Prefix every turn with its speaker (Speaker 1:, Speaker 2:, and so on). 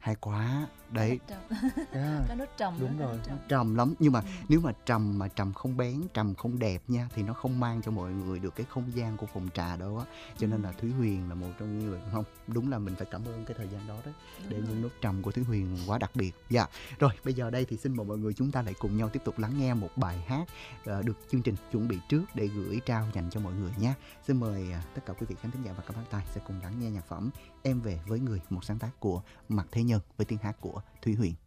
Speaker 1: hay quá. Đấy.
Speaker 2: Trầm.
Speaker 1: Yeah.
Speaker 2: Có nốt trầm
Speaker 1: Đúng
Speaker 2: nữa,
Speaker 1: rồi,
Speaker 2: nốt
Speaker 1: nó
Speaker 2: trầm.
Speaker 1: trầm lắm. Nhưng mà nếu mà trầm không bén, trầm không đẹp nha, thì nó không mang cho mọi người được cái không gian của phòng trà đâu á. Cho nên là Thúy Huyền là một trong những người không. Đúng là mình phải cảm ơn cái thời gian đó đấy. Để những nốt trầm của Thúy Huyền quá đặc biệt. Dạ. Rồi bây giờ đây thì xin mời mọi người chúng ta lại cùng nhau tiếp tục lắng nghe một bài hát được chương trình chuẩn bị trước để gửi trao dành cho mọi người nha. Xin mời tất cả quý vị khán thính giả và các bác tài sẽ cùng lắng nghe nhạc phẩm Em về với người, một sáng tác của Mạc Thế Nhân với tiếng hát của Thúy Huyền.